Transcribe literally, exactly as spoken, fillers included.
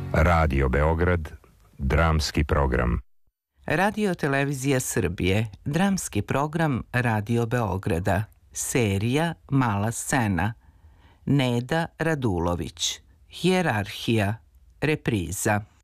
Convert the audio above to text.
Radio Beograd, dramski program. Radio Televizija Srbije, dramski program Radio Beograda, serija Mala scena, Neda Radulović, Hijerarhija, repriza.